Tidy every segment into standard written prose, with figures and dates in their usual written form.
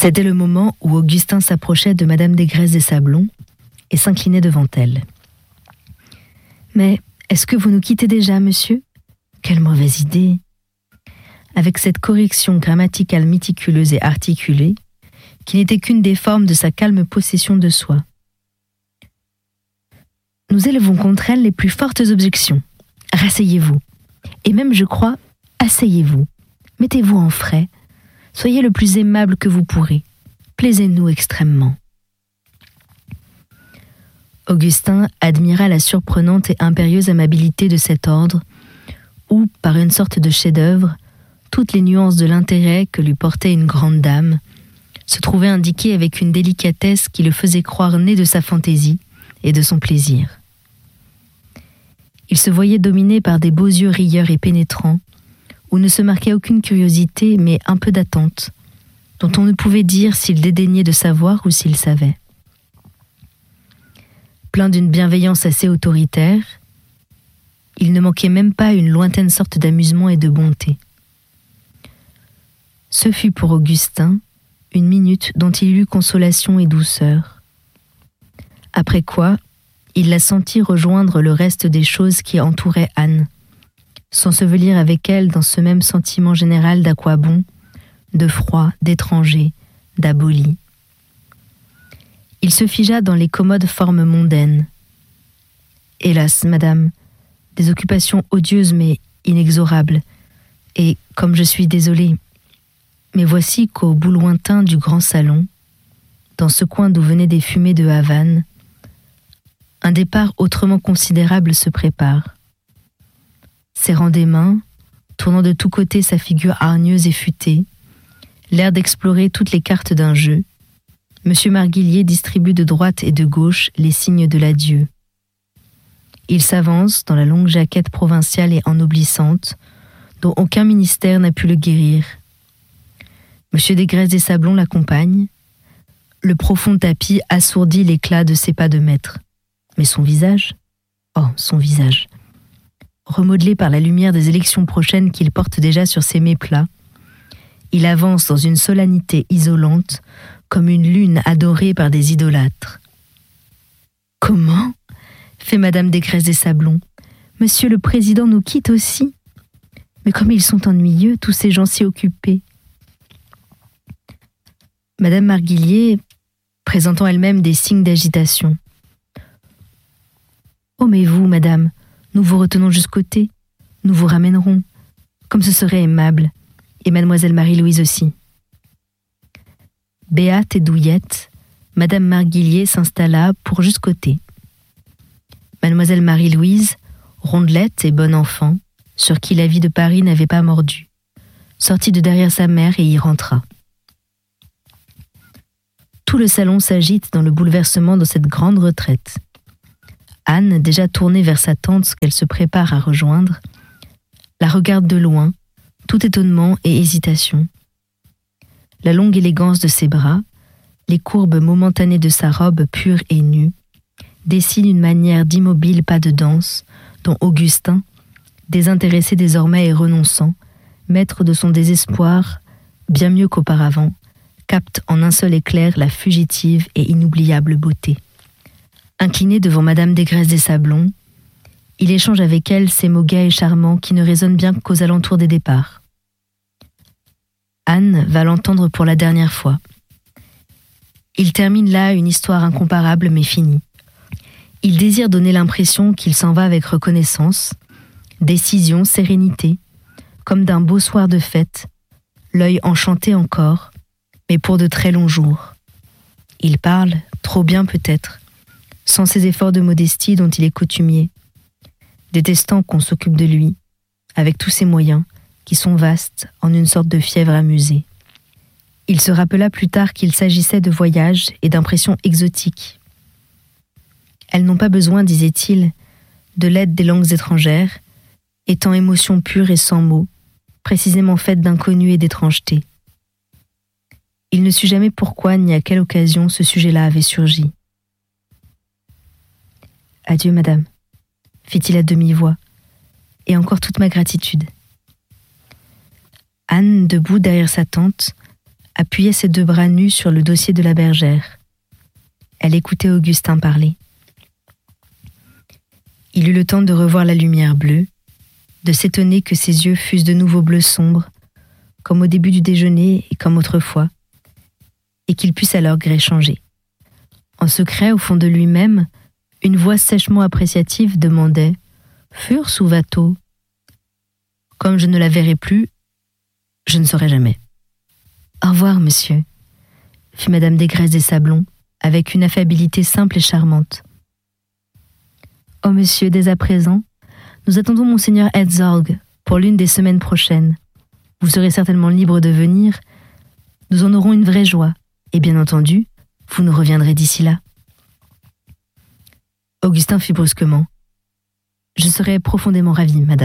C'était le moment où Augustin s'approchait de Madame Desgresses des Sablons et s'inclinait devant elle. « Mais est-ce que vous nous quittez déjà, monsieur ? Quelle mauvaise idée !» Avec cette correction grammaticale méticuleuse et articulée, qui n'était qu'une des formes de sa calme possession de soi. « Nous élevons contre elle les plus fortes objections. Rasseyez-vous. Et même, je crois, asseyez-vous. Mettez-vous en frais. Soyez le plus aimable que vous pourrez. Plaisez-nous extrêmement. » Augustin admira la surprenante et impérieuse amabilité de cet ordre, où, par une sorte de chef-d'œuvre, toutes les nuances de l'intérêt que lui portait une grande dame se trouvaient indiquées avec une délicatesse qui le faisait croire né de sa fantaisie et de son plaisir. Il se voyait dominé par des beaux yeux rieurs et pénétrants, où ne se marquait aucune curiosité, mais un peu d'attente, dont on ne pouvait dire s'il dédaignait de savoir ou s'il savait. Plein d'une bienveillance assez autoritaire, il ne manquait même pas une lointaine sorte d'amusement et de bonté. Ce fut pour Augustin une minute dont il eut consolation et douceur. Après quoi, il la sentit rejoindre le reste des choses qui entouraient Anne, s'ensevelir avec elle dans ce même sentiment général d'aquabon, de froid, d'étranger, d'aboli. Il se figea dans les commodes formes mondaines. Hélas, madame, des occupations odieuses mais inexorables, et comme je suis désolée, mais voici qu'au bout lointain du grand salon, dans ce coin d'où venaient des fumées de Havane, un départ autrement considérable se prépare. Serrant des mains, tournant de tous côtés sa figure hargneuse et futée, l'air d'explorer toutes les cartes d'un jeu, M. Marguillier distribue de droite et de gauche les signes de l'adieu. Il s'avance dans la longue jaquette provinciale et ennoblissante, dont aucun ministère n'a pu le guérir. M. Desgresses des Sablons l'accompagne. Le profond tapis assourdit l'éclat de ses pas de maître. Mais son visage ? Oh, son visage ! Remodelé par la lumière des élections prochaines qu'il porte déjà sur ses méplats, il avance dans une solennité isolante, comme une lune adorée par des idolâtres. « Comment ?» fait Madame Desgresses des Sablons. « Monsieur le Président nous quitte aussi. Mais comme ils sont ennuyeux, tous ces gens si occupés. » Madame Marguillier, présentant elle-même des signes d'agitation. « Oh, mais vous, madame, nous vous retenons jusqu'au thé. Nous vous ramènerons, comme ce serait aimable, et mademoiselle Marie-Louise aussi. » Béate et douillette, madame Marguillier s'installa pour jusqu'au thé. Mademoiselle Marie-Louise, rondelette et bonne enfant, sur qui la vie de Paris n'avait pas mordu, sortit de derrière sa mère et y rentra. Tout le salon s'agite dans le bouleversement de cette grande retraite. Anne, déjà tournée vers sa tante qu'elle se prépare à rejoindre, la regarde de loin, tout étonnement et hésitation. La longue élégance de ses bras, les courbes momentanées de sa robe pure et nue, dessinent une manière d'immobile pas de danse dont Augustin, désintéressé désormais et renonçant, maître de son désespoir, bien mieux qu'auparavant, capte en un seul éclair la fugitive et inoubliable beauté. Incliné devant Madame Desgresses des Sablons, il échange avec elle ces mots gais et charmants qui ne résonnent bien qu'aux alentours des départs. Anne va l'entendre pour la dernière fois. Il termine là une histoire incomparable mais finie. Il désire donner l'impression qu'il s'en va avec reconnaissance, décision, sérénité, comme d'un beau soir de fête, l'œil enchanté encore, mais pour de très longs jours. Il parle, trop bien peut-être, sans ces efforts de modestie dont il est coutumier, détestant qu'on s'occupe de lui, avec tous ses moyens, qui sont vastes, en une sorte de fièvre amusée. Il se rappela plus tard qu'il s'agissait de voyages et d'impressions exotiques. Elles n'ont pas besoin, disait-il, de l'aide des langues étrangères, étant émotions pures et sans mots, précisément faites d'inconnu et d'étrangeté. Il ne sut jamais pourquoi ni à quelle occasion ce sujet-là avait surgi. « Adieu, madame, » fit-il à demi-voix, « et encore toute ma gratitude. » Anne, debout derrière sa tante, appuyait ses 2 bras nus sur le dossier de la bergère. Elle écoutait Augustin parler. Il eut le temps de revoir la lumière bleue, de s'étonner que ses yeux fussent de nouveau bleu sombre, comme au début du déjeuner et comme autrefois, et qu'il puisse à leur gré changer. En secret, au fond de lui-même, une voix sèchement appréciative demandait « Furs ou va-t-on » Comme je ne la verrai plus, je ne saurai jamais. « Au revoir, monsieur », fit Madame Desgresses des Sablons, avec une affabilité simple et charmante. « Oh, monsieur, dès à présent, nous attendons monseigneur Herzog pour l'une des semaines prochaines. Vous serez certainement libre de venir. Nous en aurons une vraie joie, et bien entendu, vous nous reviendrez d'ici là. » Augustin fit brusquement. « Je serai profondément ravi, madame. »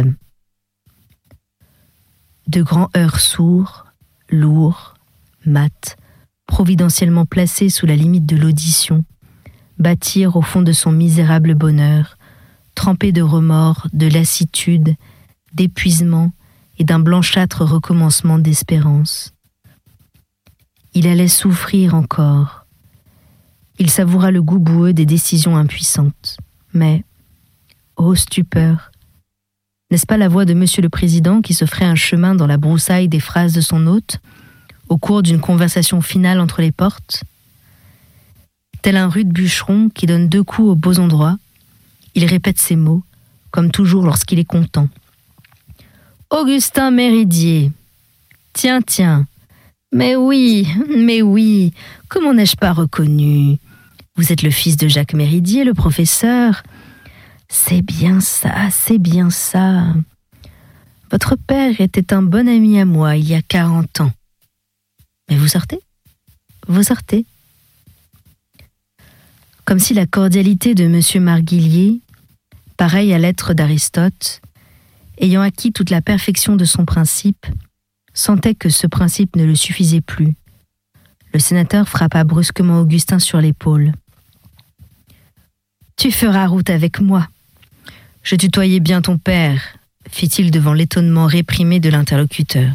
De grands heurts sourds, lourds, mats, providentiellement placés sous la limite de l'audition, battirent au fond de son misérable bonheur, trempé de remords, de lassitude, d'épuisement et d'un blanchâtre recommencement d'espérance. Il allait souffrir encore. Il savoura le goût boueux des décisions impuissantes. Mais, ô stupeur, n'est-ce pas la voix de Monsieur le Président qui se ferait un chemin dans la broussaille des phrases de son hôte, au cours d'une conversation finale entre les portes? Tel un rude bûcheron qui donne 2 coups aux beaux endroits, il répète ces mots, comme toujours lorsqu'il est content. « Augustin Méridier. Tiens, tiens. Mais oui, comment n'ai-je pas reconnu? Vous êtes le fils de Jacques Méridier, le professeur. C'est bien ça, c'est bien ça. Votre père était un bon ami à moi il y a 40 ans. Mais vous sortez? Vous sortez. » Comme si la cordialité de M. Marguillier, pareille à l'être d'Aristote, ayant acquis toute la perfection de son principe, sentait que ce principe ne le suffisait plus. Le sénateur frappa brusquement Augustin sur l'épaule. « Tu feras route avec moi. Je tutoyais bien ton père, » fit-il devant l'étonnement réprimé de l'interlocuteur.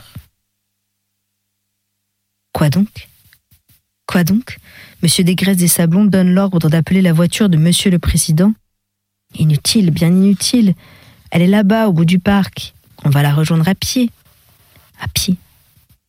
« Quoi donc? Quoi donc? Monsieur Desgresses des Sablons donne l'ordre d'appeler la voiture de Monsieur le Président? Inutile, bien inutile. Elle est là-bas, au bout du parc. On va la rejoindre à pied. À pied.